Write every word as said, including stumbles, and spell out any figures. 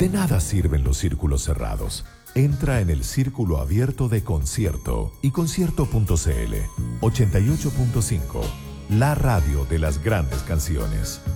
De nada sirven los círculos cerrados. Entra en el círculo abierto de Concierto y concierto punto c l. ochenta y ocho punto cinco, la radio de las grandes canciones.